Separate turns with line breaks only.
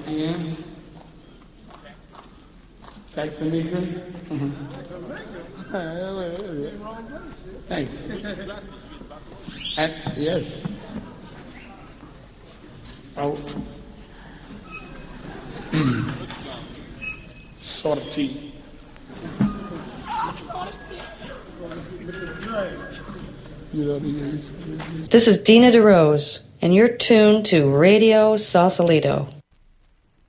in. Jackson Meeker. Thanks. Yes. Out. Sortie.
This is Dina DeRose, and you're tuned to Radio Sausalito.